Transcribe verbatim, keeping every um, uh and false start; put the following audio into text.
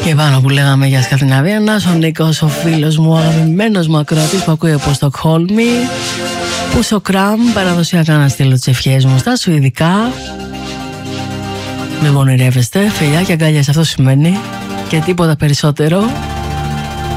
Και πάνω που λέγαμε για Σκανδιναβία, να ο Νίκος, ο φίλος μου, ο αγαπημένος μου ακροατής που ακούει από Στοκχόλμη, που στο Κραμ παραδοσιακά να στείλω τις ευχές μου στα σουηδικά. Μην πονηρεύεστε, φιλιά και αγκάλια, αυτό σημαίνει και τίποτα περισσότερο.